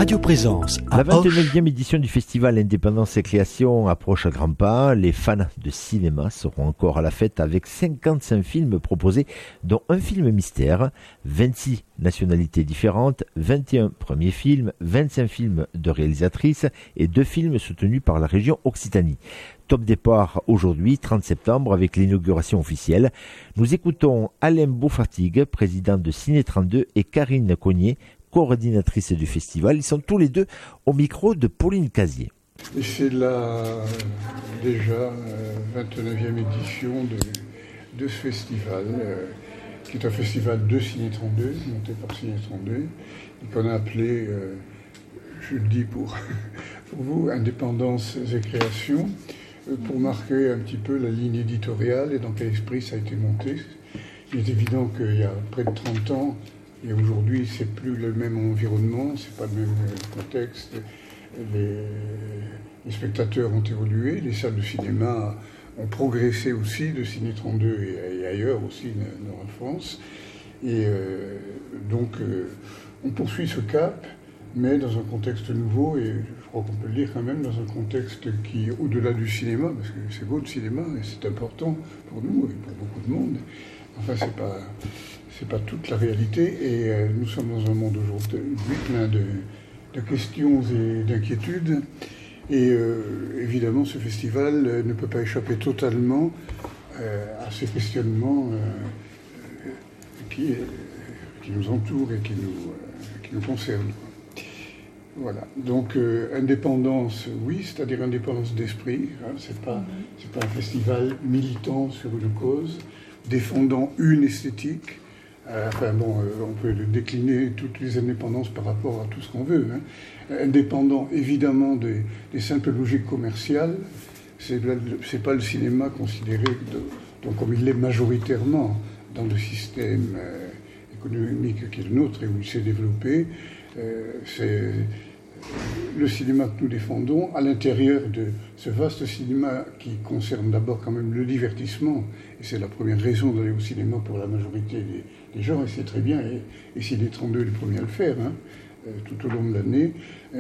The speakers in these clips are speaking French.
Radio Présence à La Auch. 29e édition du festival Indépendance et Création approche à grands pas. Les fans de cinéma seront encore à la fête avec 55 films proposés, dont un film mystère, 26 nationalités différentes, 21 premiers films, 25 films de réalisatrices et 2 films soutenus par la région Occitanie. Top départ aujourd'hui, 30 septembre, avec l'inauguration officielle. Nous écoutons Alain Beaufatigue, président de Ciné 32, et Karine Cognier, coordinatrice du festival. Ils sont tous les deux au micro de Pauline Casier. Et c'est déjà 29e édition de ce festival, qui est un festival de Ciné 32, monté par Ciné 32, et qu'on a appelé, je le dis pour vous, Indépendance et Création, pour marquer un petit peu la ligne éditoriale et dans quel esprit ça a été monté. Il est évident qu'il y a près de 30 ans, et aujourd'hui, c'est plus le même environnement, c'est pas le même contexte. Les spectateurs ont évolué, les salles de cinéma ont progressé aussi, de Ciné 32 et ailleurs aussi dans la France. Et donc, on poursuit ce cap, mais dans un contexte nouveau, et je crois qu'on peut le dire quand même, dans un contexte qui est au-delà du cinéma, parce que c'est beau le cinéma, et c'est important pour nous et pour beaucoup de monde. Enfin, c'est pas toute la réalité, et nous sommes dans un monde aujourd'hui plein de questions et d'inquiétudes, et évidemment ce festival ne peut pas échapper totalement à ces questionnements qui nous entourent et qui nous concernent. Voilà. Donc indépendance, oui, c'est-à-dire indépendance d'esprit. Hein, c'est pas un festival militant sur une cause, défendant une esthétique. On peut décliner toutes les indépendances par rapport à tout ce qu'on veut. Hein. Indépendant, évidemment, des simples logiques commerciales. C'est pas le cinéma considéré comme il l'est majoritairement dans le système économique qui est le nôtre et où il s'est développé. C'est le cinéma que nous défendons à l'intérieur de ce vaste cinéma qui concerne d'abord quand même le divertissement, et c'est la première raison d'aller au cinéma pour la majorité des gens, et c'est très bien, et Ciné 32 est le premier à le faire, hein, tout au long de l'année.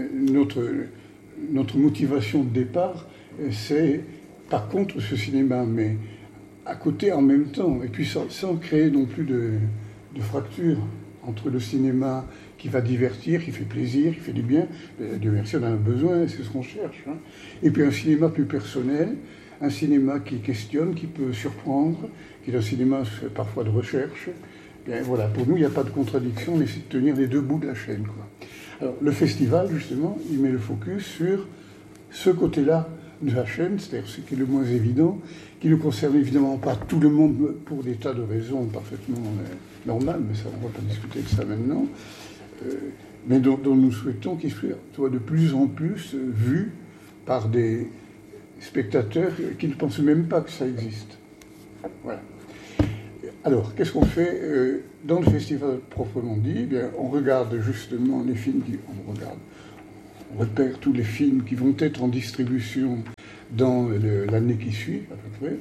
Notre motivation de départ, c'est pas contre ce cinéma, mais à côté en même temps, et puis sans créer non plus de fracture entre le cinéma qui va divertir, qui fait plaisir, qui fait du bien. Dieu merci, on en a besoin, c'est ce qu'on cherche. Hein. Et puis un cinéma plus personnel, un cinéma qui questionne, qui peut surprendre, qui est un cinéma parfois de recherche. Bien, voilà, pour nous, il n'y a pas de contradiction, on essaie de tenir les deux bouts de la chaîne, quoi. Alors, le festival, justement, il met le focus sur ce côté-là de la chaîne, c'est-à-dire ce qui est le moins évident, qui ne concerne évidemment pas tout le monde pour des tas de raisons parfaitement normales, mais ça, on ne va pas discuter de ça maintenant, mais dont nous souhaitons qu'il soit de plus en plus vu par des spectateurs qui ne pensent même pas que ça existe. Voilà. Alors, qu'est-ce qu'on fait dans le festival proprement dit? Eh bien, on regarde justement les films on repère tous les films qui vont être en distribution dans l'année qui suit, à peu près.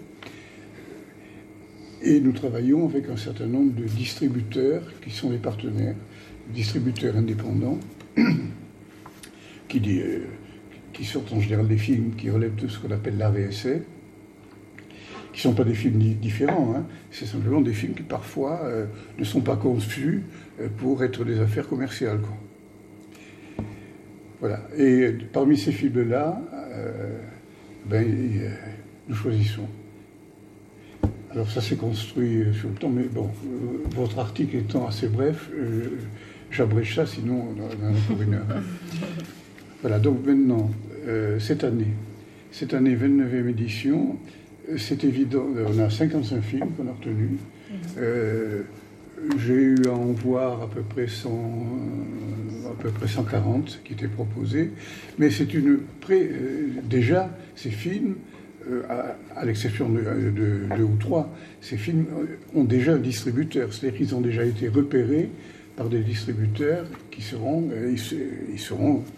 Et nous travaillons avec un certain nombre de distributeurs qui sont les partenaires, distributeurs indépendants, qui sortent en général des films qui relèvent de ce qu'on appelle l'art et essai, qui ne sont pas des films différents, hein. C'est simplement des films qui parfois ne sont pas conçus pour être des affaires commerciales, quoi. Voilà. Et parmi ces films-là, nous choisissons. Alors ça s'est construit sur le temps, mais bon, votre article étant assez bref, j'abrège ça, sinon on en a pour une heure. Voilà, donc maintenant, cette année, 29e édition, c'est évident, on a 55 films qu'on a retenus. J'ai eu à en voir à peu près 140 qui étaient proposés, mais c'est déjà, ces films, à l'exception de 2 ou 3, ces films ont déjà un distributeur, c'est-à-dire qu'ils ont déjà été repérés par des distributeurs qui seront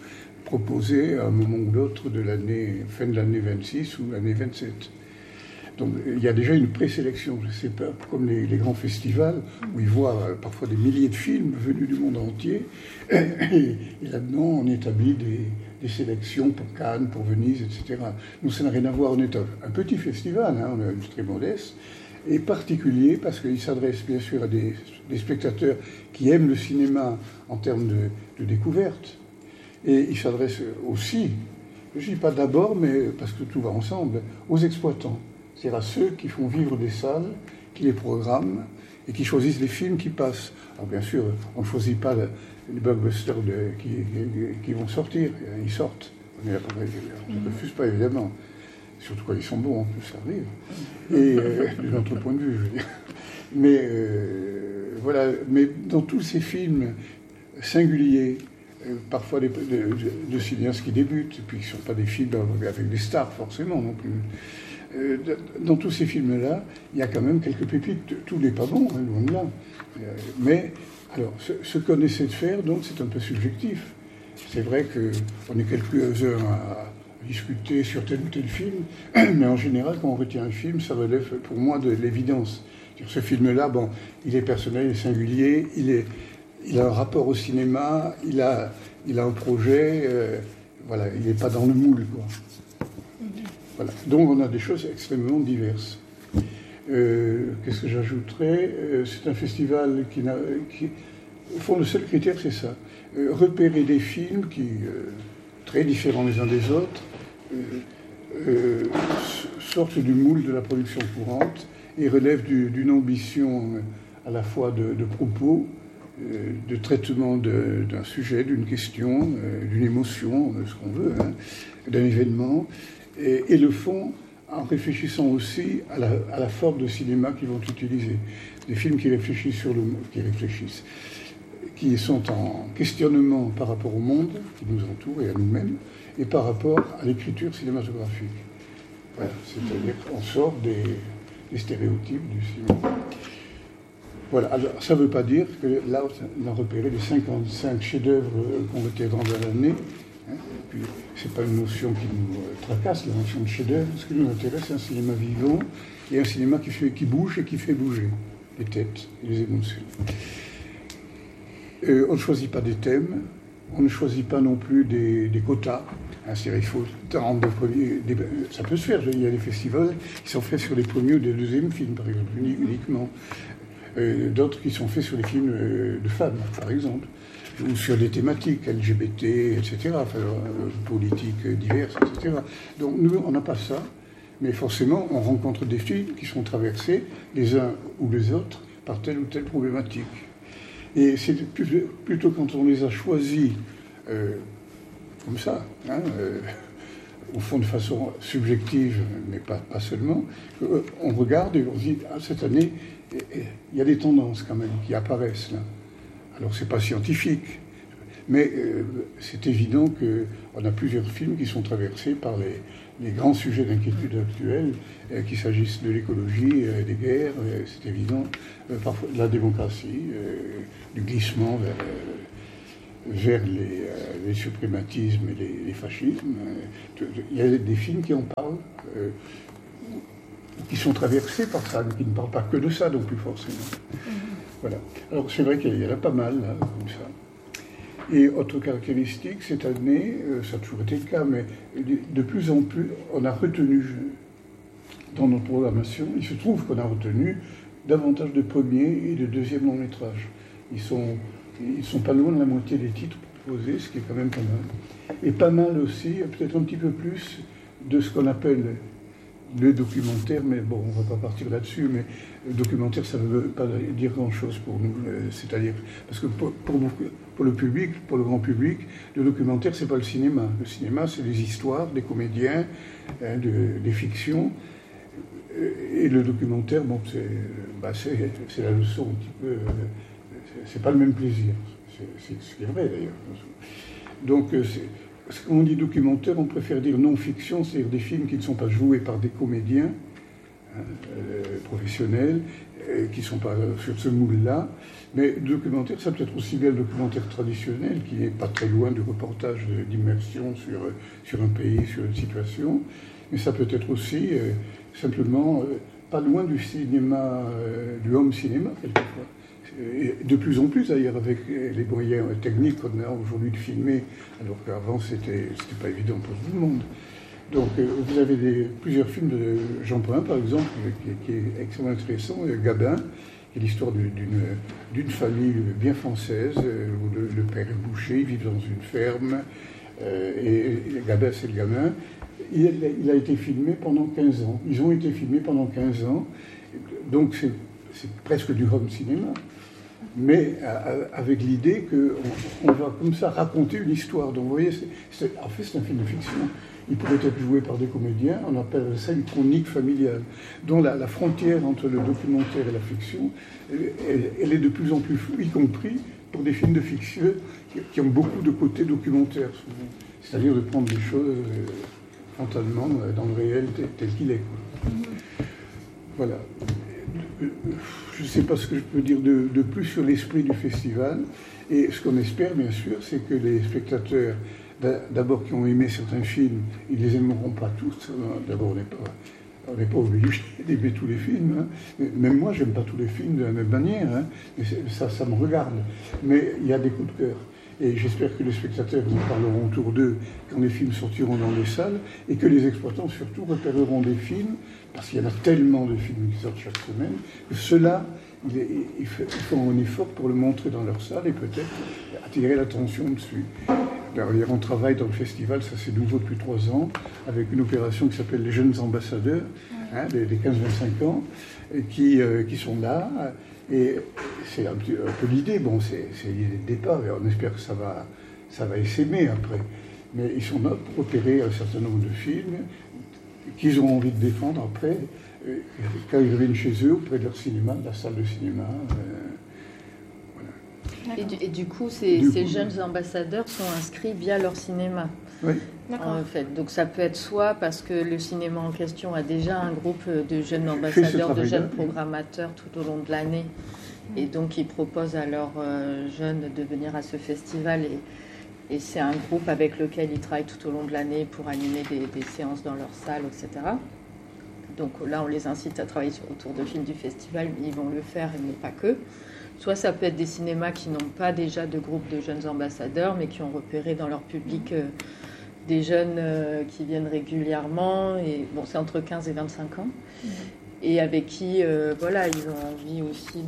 proposés à un moment ou l'autre de l'année, fin de l'année 26 ou l'année 27. Donc il y a déjà une présélection. C'est pas comme les grands festivals où ils voient parfois des milliers de films venus du monde entier. Et là-dedans, on établit des sélections pour Cannes, pour Venise, etc. Nous, ça n'a rien à voir. On est un petit festival, hein, on est très modeste, et particulier parce qu'il s'adresse bien sûr à des spectateurs qui aiment le cinéma en termes de découverte. Et il s'adresse aussi, je ne dis pas d'abord, mais parce que tout va ensemble, aux exploitants. C'est-à-dire à ceux qui font vivre des salles, qui les programment et qui choisissent les films qui passent. Alors bien sûr, on ne choisit pas les blockbusters qui vont sortir, ils sortent. On ne refuse pas évidemment. Surtout quand ils sont bons, en plus, ça arrive. Et de notre point de vue, je veux dire. Mais voilà, mais dans tous ces films singuliers, parfois de cinéastes qui débutent, et puis qui ne sont pas des films avec des stars forcément non plus. Dans tous ces films-là, il y a quand même quelques pépites. Tout n'est pas bon, hein, loin de là. Mais alors, ce qu'on essaie de faire, donc, c'est un peu subjectif. C'est vrai qu'on est quelques-uns à discuter sur tel ou tel film, mais en général, quand on retient un film, ça relève pour moi de l'évidence. Ce film-là, bon, il est personnel, il est singulier, il a un rapport au cinéma, il a un projet, voilà, il n'est pas dans le moule, quoi. Voilà. Donc on a des choses extrêmement diverses. Qu'est-ce que j'ajouterais? C'est un festival au fond, le seul critère, c'est ça. Repérer des films qui, très différents les uns des autres, sortent du moule de la production courante et relèvent d'une ambition à la fois de propos, de traitement d'un sujet, d'une question, d'une émotion, ce qu'on veut, hein, d'un événement, et le font en réfléchissant aussi à la forme de cinéma qu'ils vont utiliser. Des films qui réfléchissent qui sont en questionnement par rapport au monde qui nous entoure et à nous-mêmes, et par rapport à l'écriture cinématographique. Voilà, c'est-à-dire qu'on sort des stéréotypes du cinéma. Voilà, alors ça ne veut pas dire que là, on a repéré les 55 chefs-d'œuvre qu'on retient dans l'année. Hein, puis, ce n'est pas une notion qui nous tracasse, la notion de chef-d'œuvre. Ce qui nous intéresse, c'est un cinéma vivant et un cinéma qui bouge et qui fait bouger les têtes et les émotions. On ne choisit pas des thèmes, on ne choisit pas non plus des quotas. Hein, il faut ça peut se faire. Il y a des festivals qui sont faits sur les premiers ou les deuxièmes films, par exemple, uniquement. D'autres qui sont faits sur les films de femmes, par exemple, ou sur des thématiques LGBT, etc., enfin, politiques diverses, etc. Donc nous, on n'a pas ça, mais forcément, on rencontre des films qui sont traversés, les uns ou les autres, par telle ou telle problématique. Et c'est plutôt quand on les a choisis comme ça, hein, au fond de façon subjective, mais pas seulement, on regarde et on se dit, ah, cette année, il y a des tendances quand même qui apparaissent là. Alors c'est pas scientifique, mais c'est évident qu'on a plusieurs films qui sont traversés par les grands sujets d'inquiétude actuels, qu'il s'agisse de l'écologie, des guerres, c'est évident, parfois de la démocratie, du glissement vers les suprématismes et les fascismes. Il y a des films qui en parlent, qui sont traversés par ça, mais qui ne parlent pas que de ça non plus forcément. Voilà. Alors c'est vrai qu'il y en a pas mal, là, comme ça. Et autre caractéristique, cette année, ça a toujours été le cas, mais de plus en plus, on a retenu, dans notre programmation, il se trouve qu'on a retenu davantage de premiers et de deuxièmes longs métrages. Ils sont pas loin de la moitié des titres proposés, ce qui est quand même pas mal. Et pas mal aussi, peut-être un petit peu plus, de ce qu'on appelle le documentaire, mais bon, on ne va pas partir là-dessus, mais le documentaire, ça ne veut pas dire grand-chose pour nous, c'est-à-dire, parce que pour le public, pour le grand public, le documentaire, c'est pas le cinéma. Le cinéma, c'est des histoires, des comédiens, hein, des fictions, et le documentaire, bon, c'est la leçon un petit peu, c'est pas le même plaisir, c'est ce qui est vrai d'ailleurs. Donc, quand on dit documentaire, on préfère dire non-fiction, c'est-à-dire des films qui ne sont pas joués par des comédiens professionnels, qui ne sont pas sur ce moule-là. Mais le documentaire, ça peut être aussi bien le documentaire traditionnel, qui n'est pas très loin du reportage d'immersion sur un pays, sur une situation. Mais ça peut être aussi simplement pas loin du cinéma, du home cinéma quelquefois. Et de plus en plus d'ailleurs avec les moyens techniques qu'on a aujourd'hui de filmer, alors qu'avant c'était pas évident pour tout le monde. Donc vous avez plusieurs films de Jean Pain par exemple, qui est extrêmement intéressant, Gabin, qui est l'histoire d'une famille bien française, où le père est boucher, ils vivent dans une ferme, et Gabin c'est le gamin. Il a été filmé pendant 15 ans. Ils ont été filmés pendant 15 ans, donc c'est presque du home cinéma. Mais avec l'idée qu'on va comme ça raconter une histoire. Donc vous voyez, en fait c'est un film de fiction. Il pourrait être joué par des comédiens, on appelle ça une chronique familiale, dont la frontière entre le documentaire et la fiction, elle est de plus en plus floue, y compris pour des films de fiction qui ont beaucoup de côtés documentaires, c'est-à-dire de prendre les choses frontalement dans le réel tel qu'il est. Voilà. Je ne sais pas ce que je peux dire de plus sur l'esprit du festival. Et ce qu'on espère, bien sûr, c'est que les spectateurs, d'abord qui ont aimé certains films, ils ne les aimeront pas tous. D'abord, on n'est pas obligé d'aimer tous les films. Hein. Même moi, je n'aime pas tous les films de la même manière. Hein. Mais ça me regarde. Mais il y a des coups de cœur. Et j'espère que les spectateurs nous parleront autour d'eux quand les films sortiront dans les salles et que les exploitants surtout repéreront des films, parce qu'il y en a tellement de films qui sortent chaque semaine, que ceux-là, ils font un effort pour le montrer dans leur salle et peut-être attirer l'attention dessus. D'ailleurs, on travaille dans le festival, ça c'est nouveau depuis 3 ans, avec une opération qui s'appelle les jeunes ambassadeurs, hein, des 15-25 ans, qui sont là. Et c'est un peu l'idée, bon, c'est l'idée de départ, et on espère que ça va essaimer après. Mais ils sont là pour opérer un certain nombre de films qu'ils ont envie de défendre après, quand ils reviennent chez eux, auprès de leur cinéma, de la salle de cinéma. Voilà. Et du coup, ces jeunes ambassadeurs sont inscrits via leur cinéma. Oui. En fait. Donc ça peut être soit parce que le cinéma en question a déjà un groupe de jeunes ambassadeurs, de jeunes programmateurs tout au long de l'année, et donc ils proposent à leurs jeunes de venir à ce festival, et c'est un groupe avec lequel ils travaillent tout au long de l'année pour animer des séances dans leur salle, etc. Donc là, on les incite à travailler autour de films du festival, mais ils vont le faire, mais pas que. Soit ça peut être des cinémas qui n'ont pas déjà de groupe de jeunes ambassadeurs, mais qui ont repéré dans leur public des jeunes qui viennent régulièrement, et bon, c'est entre 15 et 25 ans, et avec qui voilà, ils ont envie aussi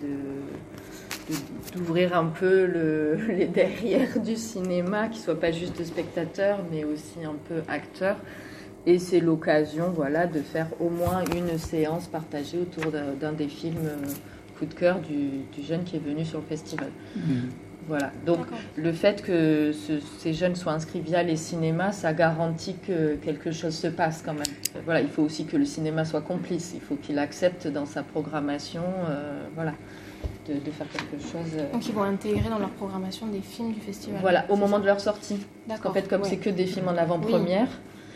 d'ouvrir un peu les derrières du cinéma, qui ne soient pas juste spectateurs, mais aussi un peu acteurs. Et c'est l'occasion, voilà, de faire au moins une séance partagée autour d'un des films coup de cœur du jeune qui est venu sur le festival. Voilà. Donc le fait que ces jeunes soient inscrits via les cinémas, ça garantit que quelque chose se passe quand même. Voilà, il faut aussi que le cinéma soit complice. Il faut qu'il accepte dans sa programmation, voilà, de faire quelque chose. Donc ils vont intégrer dans leur programmation des films du festival. Voilà, au moment de leur sortie. Parce qu'en fait, comme c'est que des films en avant-première,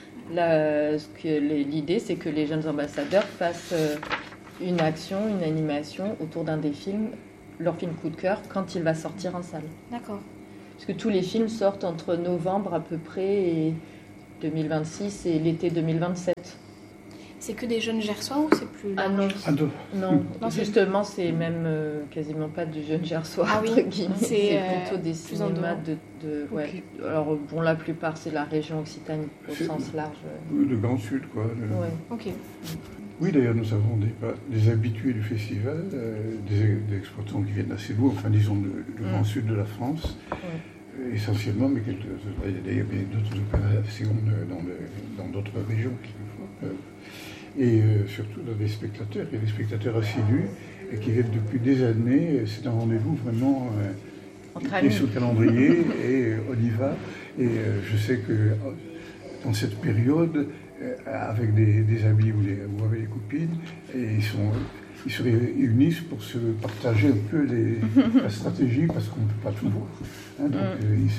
l'idée c'est que les jeunes ambassadeurs fassent une action, une animation autour d'un des films, leur film coup de cœur, quand il va sortir en salle. D'accord. Parce que tous les films sortent entre novembre à peu près et 2026 et l'été 2027. C'est que des jeunes gersois ou c'est plus large? Non, justement, c'est même quasiment pas du jeune gersois, entre guillemets. C'est plutôt des cinémas okay. Alors, bon, la plupart, c'est la région Occitanie, au sens large. Le Grand Sud, quoi. Ouais. Ok. Oui, d'ailleurs, nous avons des habitués du festival, des exploitants qui viennent assez loin, enfin, disons, du Grand Sud de la France, essentiellement, mais il y a d'ailleurs d'autres opérations dans d'autres régions, quelquefois. Et surtout dans des spectateurs. Il y a des spectateurs assidus et qui viennent depuis des années. C'est un rendez-vous vraiment qui est sur le calendrier et on y va. Et je sais que dans cette période, avec des amis ou avec des copines, et ils se réunissent pour se partager un peu la stratégie parce qu'on ne peut pas tout voir. Hein, donc,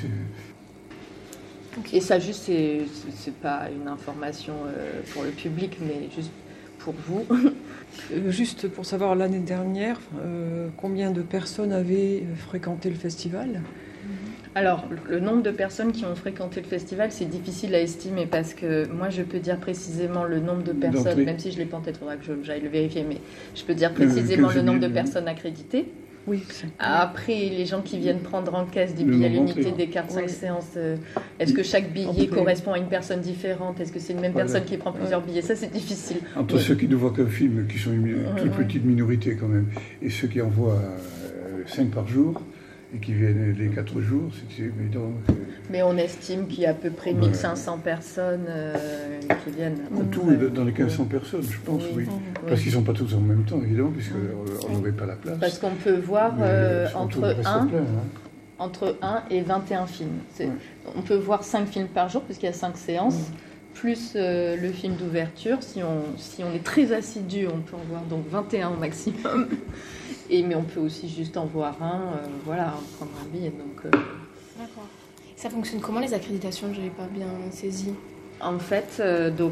Et ça, juste, c'est pas une information pour le public, mais juste pour vous. Juste pour savoir, l'année dernière, combien de personnes avaient fréquenté le festival? Alors, le nombre de personnes qui ont fréquenté le festival, c'est difficile à estimer parce que moi, je peux dire précisément le nombre de personnes, même si je ne l'ai pas en tête, il faudra que j'aille le vérifier, mais je peux dire précisément le nombre de personnes accréditées. Oui. Après, les gens qui viennent prendre en caisse des billets à l'unité, des cartes 5 séances, est-ce que chaque billet correspond à une personne différente? Est-ce que c'est une même personne qui prend plusieurs billets? Ça, c'est difficile. Entre ceux qui ne voient qu'un film, qui sont une toute petite minorité quand même, et ceux qui en voient 5 par jour, et qui viennent les 4 jours, c'est évident. Mais on estime qu'il y a à peu près 1500 personnes qui viennent. Tout dans les 1500 personnes, je pense, oui. Parce qu'ils ne sont pas tous en même temps, évidemment, puisqu'on n'aurait pas la place. Parce qu'on peut voir entre 1 et 21 films. On peut voir 5 films par jour, puisqu'il y a 5 séances, plus le film d'ouverture. Si on est très assidu, on peut en voir donc 21 au maximum. Mais on peut aussi juste en voir un, prendre un billet. D'accord. Ça fonctionne comment les accréditations? Je n'avais pas bien saisi. En fait,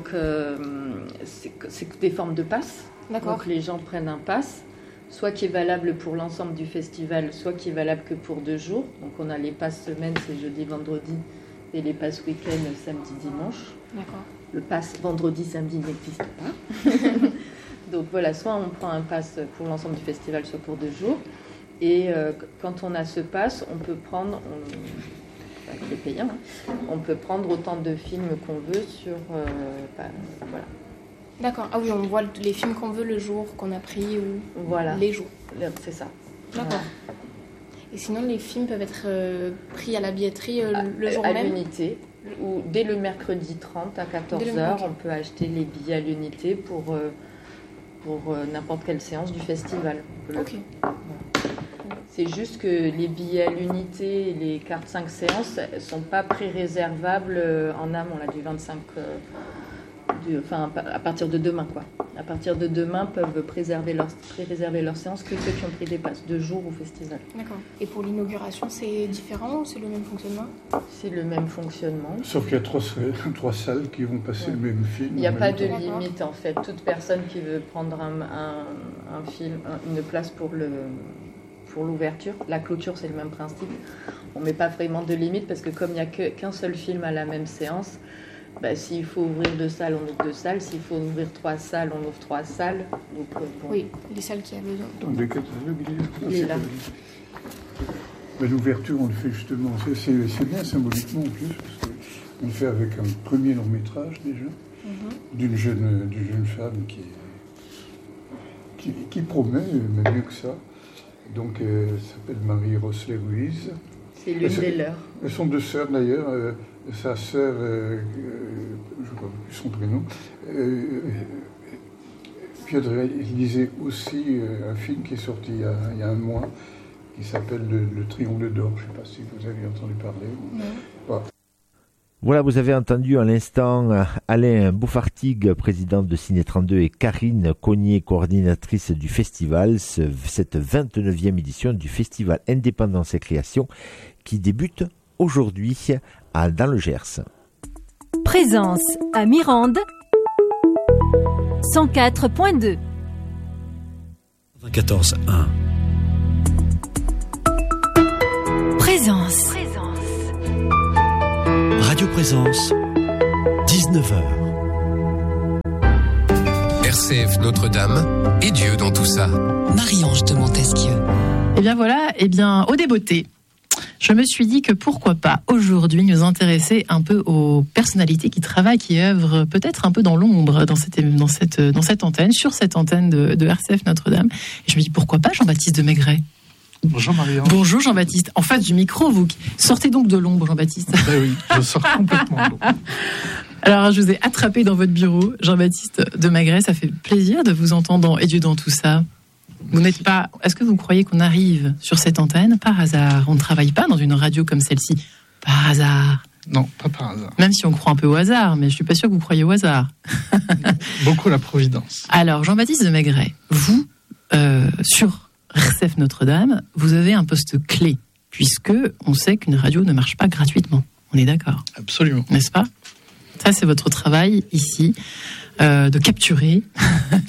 c'est des formes de pass. D'accord. Donc les gens prennent un pass, soit qui est valable pour l'ensemble du festival, soit qui est valable que pour 2 jours. Donc on a les passes semaine, c'est jeudi, vendredi, et les passes week-end, samedi, dimanche. D'accord. Le pass vendredi, samedi n'existe pas. Donc voilà, soit on prend un pass pour l'ensemble du festival, soit pour 2 jours. Et quand on a ce pass, on peut prendre, avec les payants, on peut prendre autant de films qu'on veut sur... voilà. D'accord. Ah oui, on voit les films qu'on veut le jour qu'on a pris ou les jours. C'est ça. D'accord. Et sinon, les films peuvent être pris à la billetterie le jour même? À l'unité. Ou dès le mercredi 30 à 14h, on peut acheter les billets à l'unité pour n'importe quelle séance du festival. Ok. C'est juste que les billets à l'unité et les cartes 5 séances ne sont pas pré-réservables en amont, là, du 25... à partir de demain, quoi. À partir de demain, peuvent pré-réserver leur séance que ceux qui ont pris des passes de jour au festival. D'accord. Et pour l'inauguration, c'est différent ou c'est le même fonctionnement? C'est le même fonctionnement. Sauf qu'il y a 3 salles qui vont passer le même film. Il n'y a pas de limite, en fait. Toute personne qui veut prendre un film, une place pour l'ouverture, la clôture, c'est le même principe. On ne met pas vraiment de limite parce que comme il n'y a qu'un seul film à la même séance, s'il faut ouvrir 2 salles, on ouvre 2 salles. S'il faut ouvrir 3 salles, on ouvre 3 salles. Donc, oui, les salles qui a besoin. Dans des catalogues, il est là. L'ouverture, on le fait justement. C'est bien symboliquement en plus, parce qu'on le fait avec un premier long métrage déjà, d'une jeune femme qui promet, même mieux que ça. Donc, elle s'appelle Marie Rosley Ruiz. C'est l'une des leurs. Elles sont 2 sœurs d'ailleurs. Sa sœur, je ne sais pas plus son prénom, Piotr lisait aussi un film qui est sorti il y a un mois, qui s'appelle Le Triangle d'Or. Je ne sais pas si vous avez entendu parler. Voilà, vous avez entendu à l'instant Alain Bouffartigue, président de Ciné 32, et Karine Cognier, coordinatrice du festival, cette 29e édition du festival Indépendance et Création qui débute aujourd'hui dans le Gers. Présence à Mirande 104.2 14.1 Présence Radio Présence 19h RCF Notre-Dame et Dieu dans tout ça. Marie-Ange de Montesquieu. Et bien voilà, au débeauté. Je me suis dit que pourquoi pas aujourd'hui nous intéresser un peu aux personnalités qui travaillent, qui œuvrent peut-être un peu dans l'ombre dans cette antenne, sur cette antenne de RCF Notre-Dame. Et je me dis pourquoi pas Jean-Baptiste de Maigret. Bonjour Marie-Ange. Bonjour Jean-Baptiste. En face du micro, vous sortez donc de l'ombre, Jean-Baptiste. Ben oui, je sors complètement de l'ombre. Alors je vous ai attrapé dans votre bureau, Jean-Baptiste de Maigret. Ça fait plaisir de vous entendre dans Et Dieu dans tout ça. Vous n'êtes pas. Est-ce que vous croyez qu'on arrive sur cette antenne par hasard? On ne travaille pas dans une radio comme celle-ci par hasard. Non, pas par hasard. Même si on croit un peu au hasard, mais je suis pas sûre que vous croyez au hasard. Beaucoup la providence. Alors, Jean-Baptiste de Maigret, vous, sur RCF Notre-Dame, vous avez un poste clé, puisque on sait qu'une radio ne marche pas gratuitement. On est d'accord? Absolument. N'est-ce pas? Ça, c'est votre travail ici, de capturer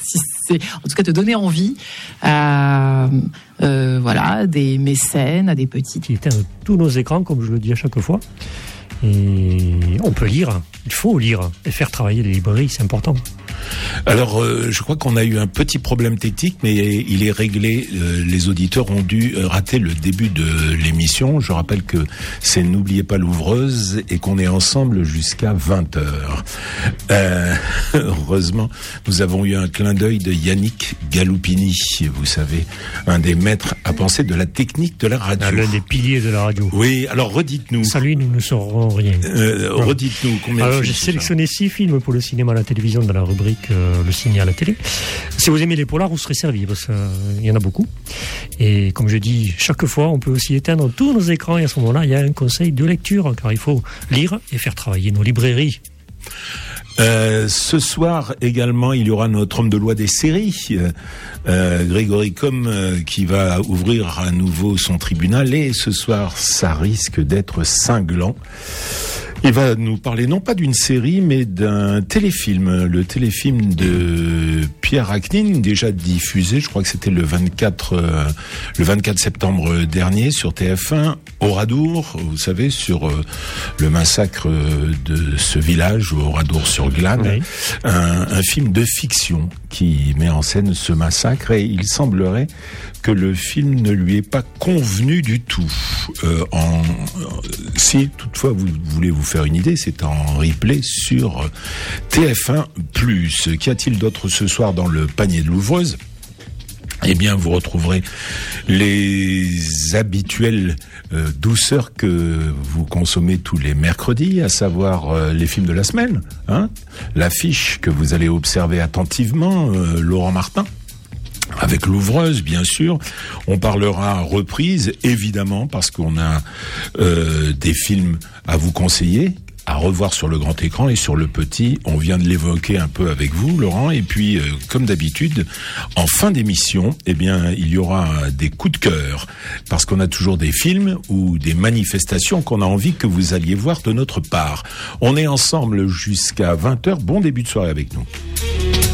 en tout cas te donner envie à des mécènes, à des petits. Qui éteignent tous nos écrans, comme je le dis à chaque fois. Et on peut lire, il faut lire et faire travailler les librairies, c'est important. Alors, je crois qu'on a eu un petit problème technique, mais il est réglé. Les auditeurs ont dû rater le début de l'émission. Je rappelle que c'est N'oubliez pas l'ouvreuse et qu'on est ensemble jusqu'à 20h. Heureusement, nous avons eu un clin d'œil de Yannick Galoupini, vous savez, un des maîtres à penser de la technique de la radio. L'un des piliers de la radio. Oui, alors redites-nous. Sans lui, nous ne saurons rien. Redites-nous combien de films. J'ai sélectionné 6 films pour le cinéma et la télévision dans la rubrique Le ciné à la télé. Si vous aimez les polars, vous serez servi parce qu'il y en a beaucoup. Et comme je dis, chaque fois, on peut aussi éteindre tous nos écrans et à ce moment-là, il y a un conseil de lecture car il faut lire et faire travailler nos librairies. Ce soir également, il y aura notre homme de loi des séries, Grégory Comme, qui va ouvrir à nouveau son tribunal. Et ce soir, ça risque d'être cinglant. Il va nous parler non pas d'une série, mais d'un téléfilm. Le téléfilm de Pierre Achnine, déjà diffusé, je crois que c'était le 24 septembre dernier sur TF1, Oradour, vous savez, sur le massacre de ce village, Oradour-sur-Glane. Oui. Un film de fiction qui met en scène ce massacre et il semblerait que le film ne lui est pas convenu du tout. Si toutefois vous voulez vous faire une idée, c'est en replay sur TF1+. Qu'y a-t-il d'autre ce soir dans le panier de l'ouvreuse ? Eh bien, vous retrouverez les habituelles douceurs que vous consommez tous les mercredis, à savoir les films de la semaine, l'affiche que vous allez observer attentivement, Laurent Martin. Avec l'ouvreuse, bien sûr. On parlera reprise, évidemment, parce qu'on a des films à vous conseiller, à revoir sur le grand écran et sur le petit. On vient de l'évoquer un peu avec vous, Laurent. Et puis, comme d'habitude, en fin d'émission, eh bien, il y aura des coups de cœur, parce qu'on a toujours des films ou des manifestations qu'on a envie que vous alliez voir de notre part. On est ensemble jusqu'à 20h. Bon début de soirée avec nous.